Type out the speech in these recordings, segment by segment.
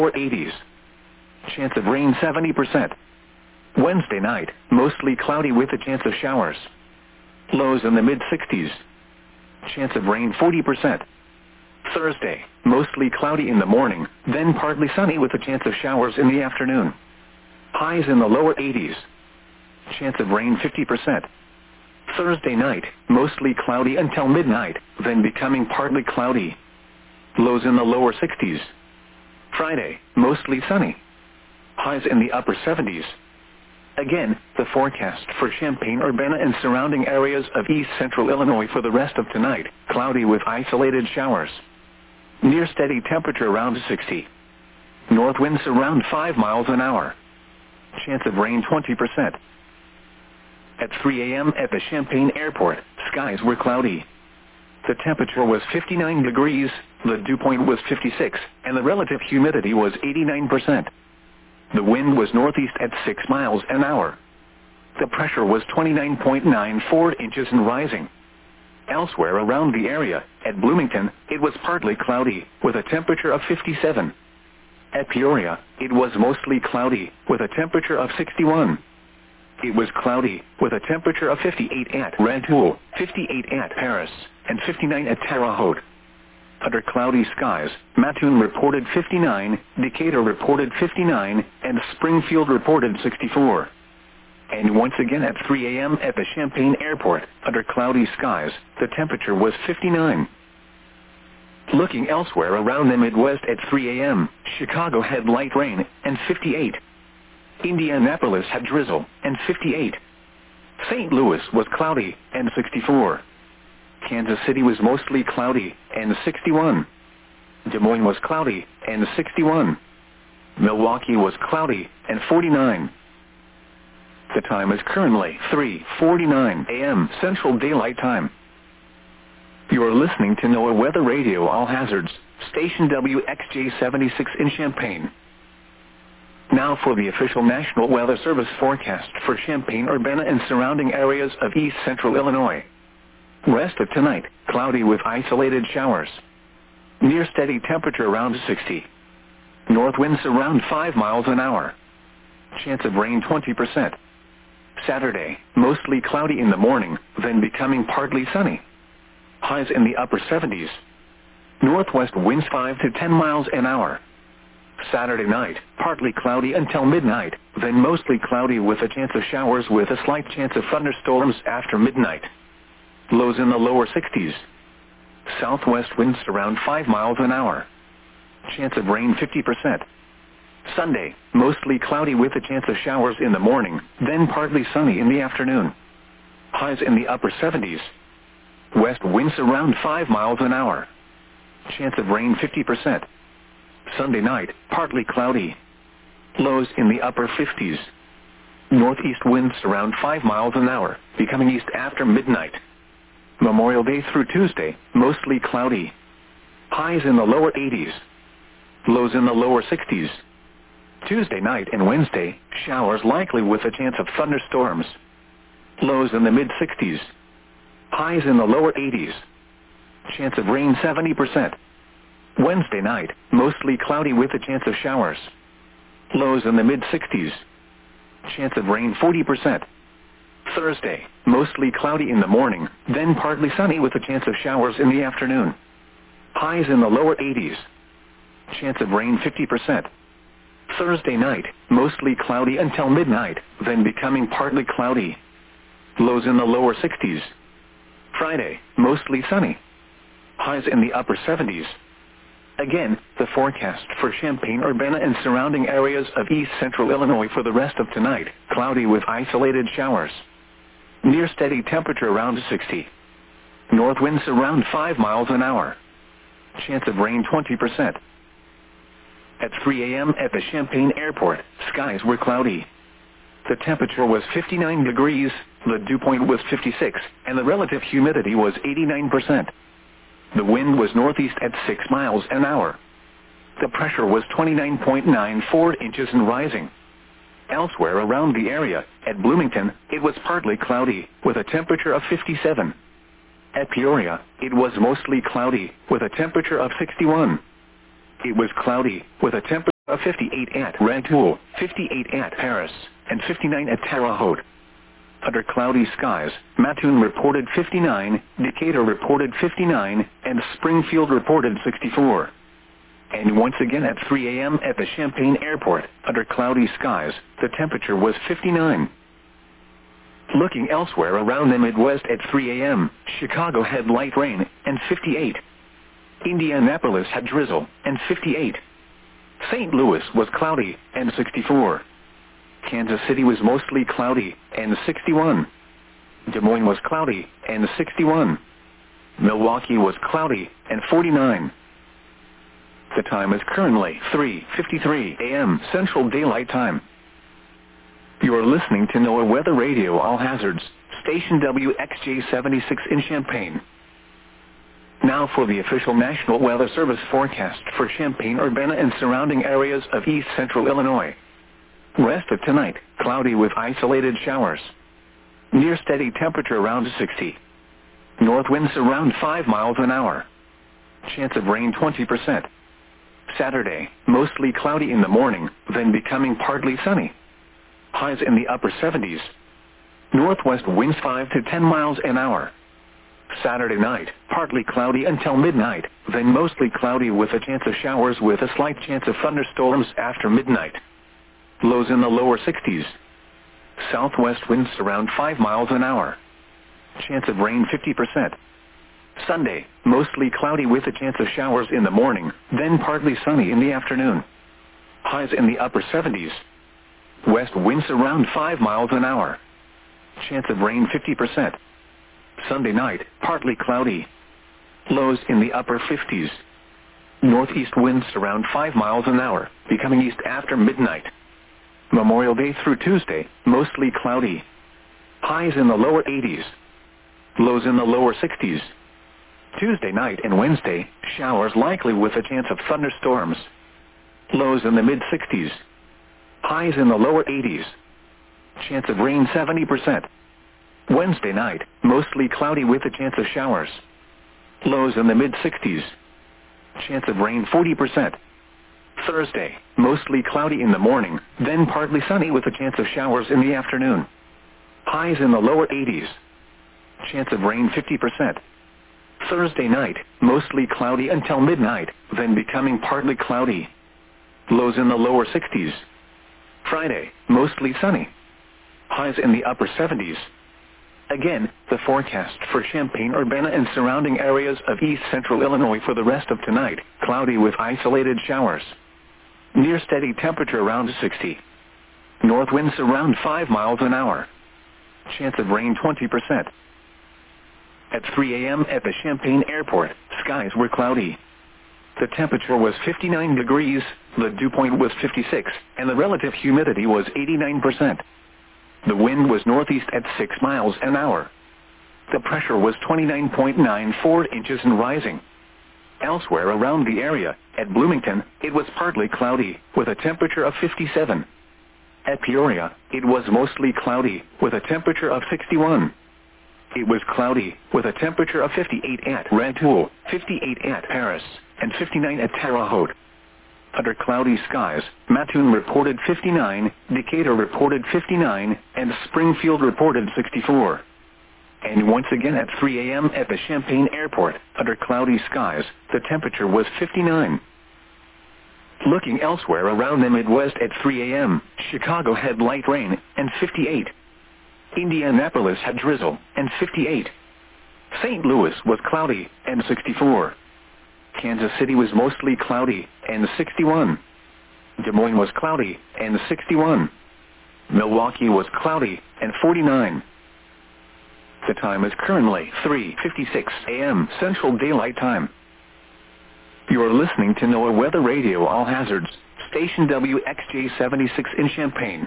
or 80s. Chance of rain 70%. Wednesday night, mostly cloudy with a chance of showers. Lows in the mid-60s. Chance of rain 40%. Thursday, mostly cloudy in the morning, then partly sunny with a chance of showers in the afternoon. Highs in the lower 80s. Chance of rain 50%. Thursday night, mostly cloudy until midnight, then becoming partly cloudy. Lows in the lower 60s. Friday, mostly sunny. Highs in the upper 70s. Again, the forecast for Champaign-Urbana and surrounding areas of east central Illinois for the rest of tonight, cloudy with isolated showers. Near steady temperature around 60. North winds around 5 miles an hour. Chance of rain 20%. At 3 a.m. at the Champaign Airport, skies were cloudy. The temperature was 59 degrees, the dew point was 56, and the relative humidity was 89%. The wind was northeast at 6 miles an hour. The pressure was 29.94 inches and rising. Elsewhere around the area, at Bloomington, it was partly cloudy, with a temperature of 57. At Peoria, it was mostly cloudy, with a temperature of 61. It was cloudy, with a temperature of 58 at Rantoul, 58 at Paris, and 59 at Terre Haute. Under cloudy skies, Mattoon reported 59, Decatur reported 59, and Springfield reported 64. And once again at 3 a.m. at the Champaign Airport, under cloudy skies, the temperature was 59. Looking elsewhere around the Midwest at 3 a.m., Chicago had light rain, and 58. Indianapolis had drizzle, and 58. St. Louis was cloudy, and 64. Kansas City was mostly cloudy, and 61. Des Moines was cloudy, and 61. Milwaukee was cloudy, and 49. The time is currently 3:49 a.m. Central Daylight Time. You are listening to NOAA Weather Radio All Hazards, station WXJ-76 in Champaign. Now for the official National Weather Service forecast for Champaign-Urbana and surrounding areas of east central Illinois. Rest of tonight, cloudy with isolated showers. Near steady temperature around 60. North winds around 5 miles an hour. Chance of rain 20%. Saturday, mostly cloudy in the morning, then becoming partly sunny. Highs in the upper 70s. Northwest winds 5 to 10 miles an hour. Saturday night, partly cloudy until midnight, then mostly cloudy with a chance of showers with a slight chance of thunderstorms after midnight. Lows in the lower 60s. Southwest winds around 5 miles an hour. Chance of rain 50%. Sunday, mostly cloudy with a chance of showers in the morning, then partly sunny in the afternoon. Highs in the upper 70s. West winds around 5 miles an hour. Chance of rain 50%. Sunday night, partly cloudy. Lows in the upper 50s. Northeast winds around 5 miles an hour, becoming east after midnight. Memorial Day through Tuesday, mostly cloudy. Highs in the lower 80s. Lows in the lower 60s. Tuesday night and Wednesday, showers likely with a chance of thunderstorms. Lows in the mid-60s. Highs in the lower 80s. Chance of rain 70%. Wednesday night, mostly cloudy with a chance of showers. Lows in the mid-60s. Chance of rain 40%. Thursday, mostly cloudy in the morning, then partly sunny with a chance of showers in the afternoon. Highs in the lower 80s. Chance of rain 50%. Thursday night, mostly cloudy until midnight, then becoming partly cloudy. Lows in the lower 60s. Friday, mostly sunny. Highs in the upper 70s. Again, the forecast for Champaign-Urbana and surrounding areas of east central Illinois for the rest of tonight, cloudy with isolated showers. Near steady temperature around 60. North winds around 5 miles an hour. Chance of rain 20%. At 3 a.m. at the Champaign Airport, skies were cloudy. The temperature was 59 degrees, the dew point was 56, and the relative humidity was 89%. The wind was northeast at 6 miles an hour. The pressure was 29.94 inches and rising. Elsewhere around the area, at Bloomington, it was partly cloudy, with a temperature of 57. At Peoria, it was mostly cloudy, with a temperature of 61. It was cloudy, with a temperature a 58 at Rantoul, 58 at Paris, and 59 at Terre Haute. Under cloudy skies, Mattoon reported 59, Decatur reported 59, and Springfield reported 64. And once again at 3 a.m. at the Champaign Airport, under cloudy skies, the temperature was 59. Looking elsewhere around the Midwest at 3 a.m., Chicago had light rain, and 58. Indianapolis had drizzle, and 58. St. Louis was cloudy, and 64. Kansas City was mostly cloudy, and 61. Des Moines was cloudy, and 61. Milwaukee was cloudy, and 49. The time is currently 3:53 a.m. Central Daylight Time. You are listening to NOAA Weather Radio All Hazards, station WXJ-76 in Champaign. Now for the official National Weather Service forecast for Champaign-Urbana and surrounding areas of east central Illinois. Rest of tonight, cloudy with isolated showers. Near steady temperature around 60. North winds around 5 miles an hour. Chance of rain 20%. Saturday, mostly cloudy in the morning, then becoming partly sunny. Highs in the upper 70s. Northwest winds 5 to 10 miles an hour. Saturday night, partly cloudy until midnight, then mostly cloudy with a chance of showers with a slight chance of thunderstorms after midnight. Lows in the lower 60s. Southwest winds around 5 miles an hour. Chance of rain 50%. Sunday, mostly cloudy with a chance of showers in the morning, then partly sunny in the afternoon. Highs in the upper 70s. West winds around 5 miles an hour. Chance of rain 50%. Sunday night, partly cloudy. Lows in the upper 50s. Northeast winds around 5 miles an hour, becoming east after midnight. Memorial Day through Tuesday, mostly cloudy. Highs in the lower 80s. Lows in the lower 60s. Tuesday night and Wednesday, showers likely with a chance of thunderstorms. Lows in the mid-60s. Highs in the lower 80s. Chance of rain 70%. Wednesday night, mostly cloudy with a chance of showers. Lows in the mid-60s. Chance of rain 40%. Thursday, mostly cloudy in the morning, then partly sunny with a chance of showers in the afternoon. Highs in the lower 80s. Chance of rain 50%. Thursday night, mostly cloudy until midnight, then becoming partly cloudy. Lows in the lower 60s. Friday, mostly sunny. Highs in the upper 70s. Again, the forecast for Champaign-Urbana and surrounding areas of east central Illinois for the rest of tonight, cloudy with isolated showers. Near steady temperature around 60. North winds around 5 miles an hour. Chance of rain 20%. At 3 a.m. at the Champaign Airport, skies were cloudy. The temperature was 59 degrees, the dew point was 56, and the relative humidity was 89%. The wind was northeast at 6 miles an hour. The pressure was 29.94 inches and rising. Elsewhere around the area, at Bloomington, it was partly cloudy, with a temperature of 57. At Peoria, it was mostly cloudy, with a temperature of 61. It was cloudy, with a temperature of 58 at Rantoul, 58 at Paris, and 59 at Terre Haute. Under cloudy skies, Mattoon reported 59, Decatur reported 59, and Springfield reported 64. And once again at 3 a.m. at the Champaign Airport, under cloudy skies, the temperature was 59. Looking elsewhere around the Midwest at 3 a.m., Chicago had light rain, and 58. Indianapolis had drizzle, and 58. St. Louis was cloudy, and 64. Kansas City was mostly cloudy, and 61. Des Moines was cloudy, and 61. Milwaukee was cloudy, and 49. The time is currently 3:56 a.m. Central Daylight Time. You are listening to NOAA Weather Radio All Hazards, station WXJ-76 in Champaign.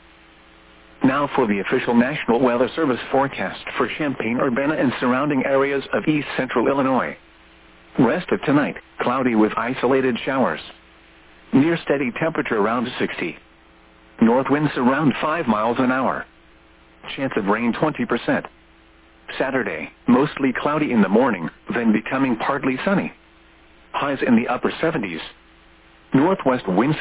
Now for the official National Weather Service forecast for Champaign-Urbana and surrounding areas of east central Illinois. Rest of tonight, cloudy with isolated showers. Near steady temperature around 60. North winds around 5 miles an hour. Chance of rain 20%. Saturday, mostly cloudy in the morning, then becoming partly sunny. Highs in the upper 70s. Northwest winds 5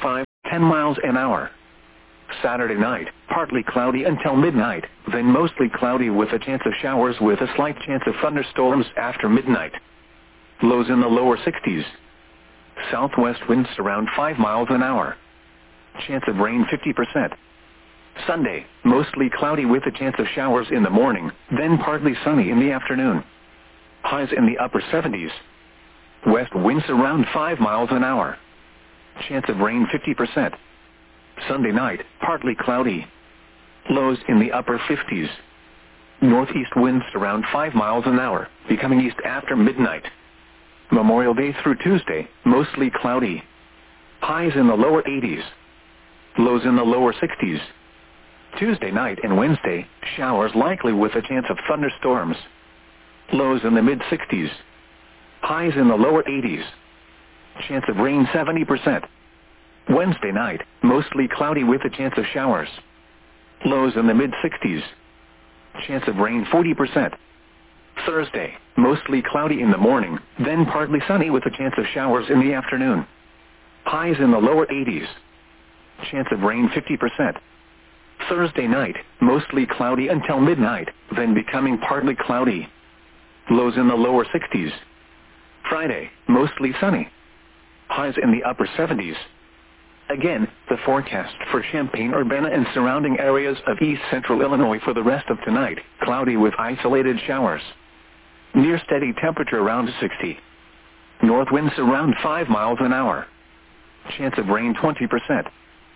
10 miles an hour. Saturday night, partly cloudy until midnight, then mostly cloudy with a chance of showers with a slight chance of thunderstorms after midnight. Lows in the lower 60s. Southwest winds around 5 miles an hour. Chance of rain 50%. Sunday, mostly cloudy with a chance of showers in the morning, then partly sunny in the afternoon. Highs in the upper 70s. West winds around 5 miles an hour. Chance of rain 50%. Sunday night, partly cloudy. Lows in the upper 50s. Northeast winds around 5 miles an hour, becoming east after midnight. Memorial Day through Tuesday, mostly cloudy. Highs in the lower 80s. Lows in the lower 60s. Tuesday night and Wednesday, showers likely with a chance of thunderstorms. Lows in the mid-60s. Highs in the lower 80s. Chance of rain 70%. Wednesday night, mostly cloudy with a chance of showers. Lows in the mid-60s. Chance of rain 40%. Thursday, mostly cloudy in the morning, then partly sunny with a chance of showers in the afternoon. Highs in the lower 80s. Chance of rain 50%. Thursday night, mostly cloudy until midnight, then becoming partly cloudy. Lows in the lower 60s. Friday, mostly sunny. Highs in the upper 70s. Again, the forecast for Champaign-Urbana and surrounding areas of east central Illinois for the rest of tonight, cloudy with isolated showers. Near steady temperature around 60. North winds around 5 miles an hour. Chance of rain 20%.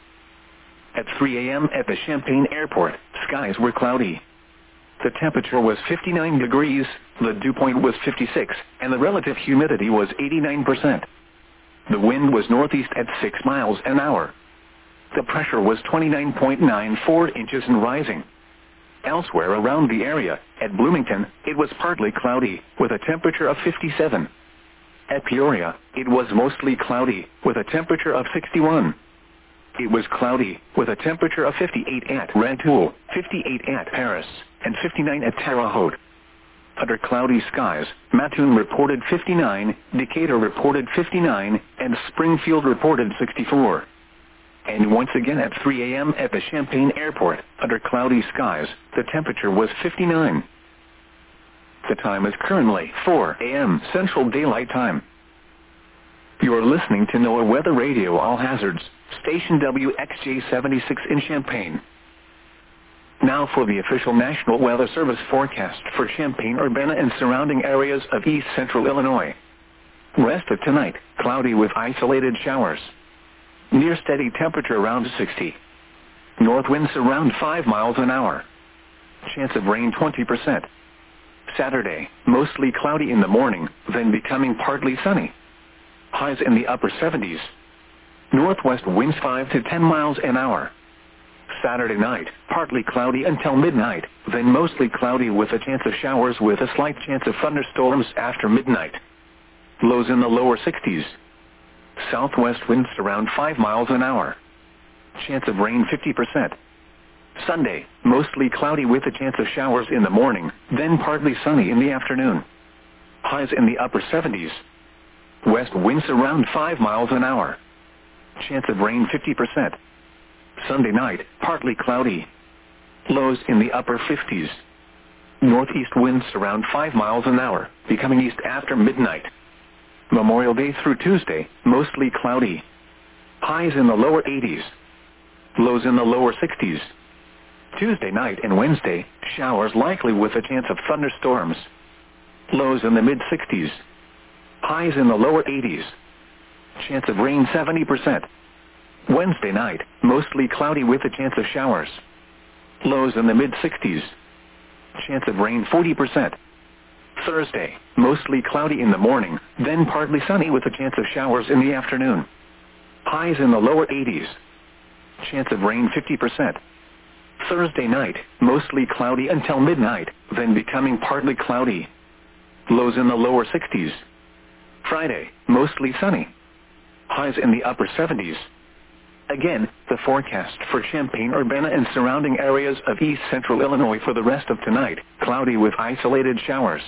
At 3 a.m. at the Champaign Airport, skies were cloudy. The temperature was 59 degrees, the dew point was 56, and the relative humidity was 89%. The wind was northeast at 6 miles an hour. The pressure was 29.94 inches and rising. Elsewhere around the area, at Bloomington, it was partly cloudy, with a temperature of 57. At Peoria, it was mostly cloudy, with a temperature of 61. It was cloudy, with a temperature of 58 at Rantoul, 58 at Paris, and 59 at Terre Haute. Under cloudy skies, Mattoon reported 59, Decatur reported 59, and Springfield reported 64. And once again at 3 a.m. at the Champaign Airport, under cloudy skies, the temperature was 59. The time is currently 4 a.m. Central Daylight Time. You are listening to NOAA Weather Radio All Hazards, station WXJ76 in Champaign. Now for the official National Weather Service forecast for Champaign-Urbana and surrounding areas of east central Illinois. Rest of tonight, cloudy with isolated showers. Near steady temperature around 60. North winds around 5 miles an hour. Chance of rain 20%. Saturday, mostly cloudy in the morning, then becoming partly sunny. Highs in the upper 70s. Northwest winds 5 to 10 miles an hour. Saturday night, partly cloudy until midnight, then mostly cloudy with a chance of showers with a slight chance of thunderstorms after midnight. Lows in the lower 60s. Southwest winds around 5 miles an hour. Chance of rain 50%. Sunday, mostly cloudy with a chance of showers in the morning, then partly sunny in the afternoon. Highs in the upper 70s. West winds around 5 miles an hour. Chance of rain 50%. Sunday night, partly cloudy. Lows in the upper 50s. Northeast winds around 5 miles an hour, becoming east after midnight. Memorial Day through Tuesday, mostly cloudy. Highs in the lower 80s. Lows in the lower 60s. Tuesday night and Wednesday, showers likely with a chance of thunderstorms. Lows in the mid-60s. Highs in the lower 80s. Chance of rain 70%. Wednesday night, mostly cloudy with a chance of showers. Lows in the mid-60s. Chance of rain 40%. Thursday, mostly cloudy in the morning, then partly sunny with a chance of showers in the afternoon. Highs in the lower 80s. Chance of rain 50%. Thursday night, mostly cloudy until midnight, then becoming partly cloudy. Lows in the lower 60s. Friday, mostly sunny. Highs in the upper 70s. Again, the forecast for Champaign-Urbana and surrounding areas of east central Illinois for the rest of tonight, cloudy with isolated showers.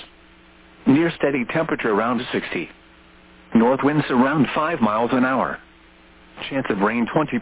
Near steady temperature around 60. North winds around 5 miles an hour. Chance of rain 20%.